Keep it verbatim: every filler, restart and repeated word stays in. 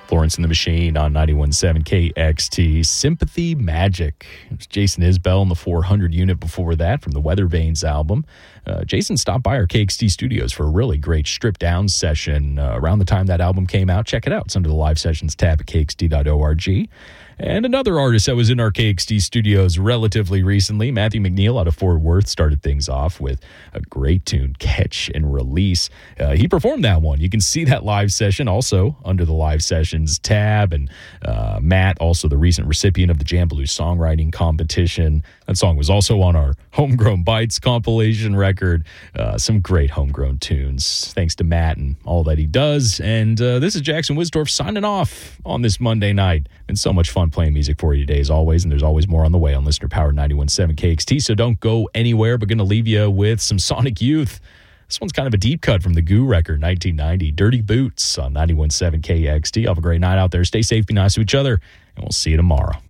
Florence and the Machine on ninety-one point seven K X T. Sympathy Magic. It was Jason Isbell in the four hundred unit before that from the Weather Vanes album. Uh, Jason stopped by our K X T studios for a really great stripped down session uh, around the time that album came out. Check it out. It's under the live sessions tab at K X T dot org. And another artist that was in our K X T studios relatively recently, Matthew McNeil out of Fort Worth, started things off with a great tune, Catch and Release. Uh, he performed that one. You can see that live session also under the live sessions tab. And uh, Matt, also the recent recipient of the Jambaloo Songwriting Competition. That song was also on our Homegrown Bites compilation record. Uh, some great homegrown tunes. Thanks to Matt and all that he does. And uh, this is Jackson Wisdorf signing off on this Monday night. Been so much fun playing music for you today as always, and there's always more on the way on Listener Power ninety-one point seven K X T, so don't go anywhere. But going to leave you with some Sonic Youth. This one's kind of a deep cut from the Goo record, nineteen ninety, Dirty Boots on ninety-one point seven K X T. Have a great night out there. Stay safe, be nice to each other, and we'll see you tomorrow.